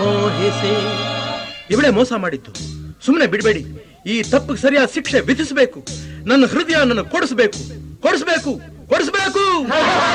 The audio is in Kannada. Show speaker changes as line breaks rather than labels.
ಮೋಹಿಸಿ. ಇವಳೇ ಮೋಸ ಮಾಡಿದ್ದು. ಸುಮ್ಮನೆ ಬಿಡಬೇಡಿ. ಈ ತಪ್ಪಿಗೆ ಸರಿಯಾದ ಶಿಕ್ಷೆ ವಿಧಿಸಬೇಕು. ನನ್ನ ಹೃದಯ ನನ್ನ ಕೊಡಿಸಬೇಕು.